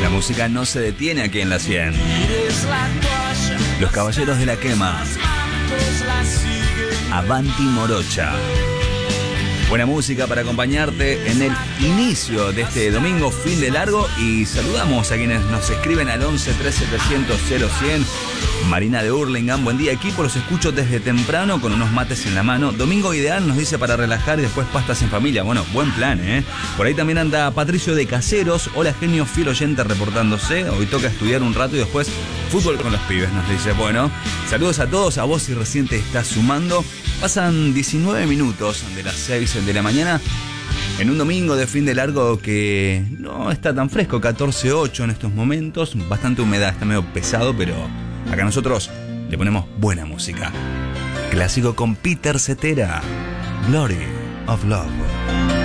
La música no se detiene aquí en la 100. Los Caballeros de la Quema. Avanti Morocha. Buena música para acompañarte en el inicio de este domingo, fin de largo. Y saludamos a quienes nos escriben al 11 3700 0100. Marina de Hurlingham, buen día equipo, los escucho desde temprano con unos mates en la mano. Domingo ideal, nos dice, para relajar y después pastas en familia. Bueno, buen plan, ¿eh? Por ahí también anda Patricio de Caseros. Hola genio, fiel oyente reportándose. Hoy toca estudiar un rato y después fútbol con los pibes, nos dice. Bueno, saludos a todos, a vos si recién te estás sumando. Pasan 19 minutos de las 6 de la mañana. En un domingo de fin de largo que no está tan fresco, 14:08 en estos momentos. Bastante humedad, está medio pesado, pero acá nosotros le ponemos buena música. Clásico con Peter Cetera, Glory of Love.